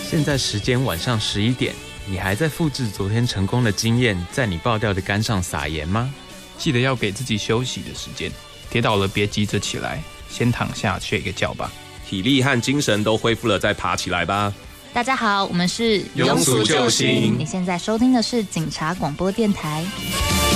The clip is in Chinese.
现在时间晚上11点，你还在复制昨天成功的经验，在你爆掉的肝上撒盐吗？ 记得要给自己休息的时间，跌倒了别急着起来，先躺下睡个觉吧。 体力和精神都恢复了再爬起来吧。 大家好，我们是庸俗救星， 你现在收听的是警察广播电台。